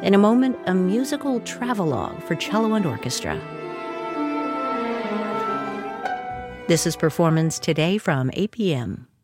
In a moment, a musical travelogue for cello and orchestra. This is Performance Today from APM.